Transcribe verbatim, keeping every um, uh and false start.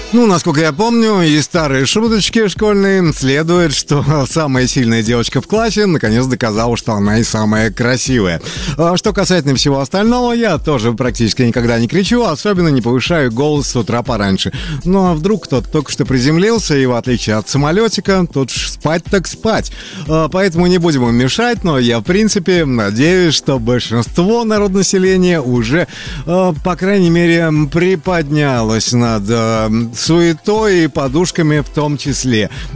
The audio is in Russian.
Ну, насколько я помню, из старые шуточки школьные следует, что самая сильная девочка в классе наконец доказала, что она и самая красивая. А что касательно всего остального, я тоже практически никогда не кричу, особенно не повышаю голос с утра пораньше. Ну, а вдруг кто-то только что приземлился, и в отличие от самолетика, тут ж спать так спать. А, поэтому не будем им мешать, но я, в принципе, надеюсь, что большинство народонаселения уже, а, по крайней мере, приподнялось над... А, суетой и подушками в том числе.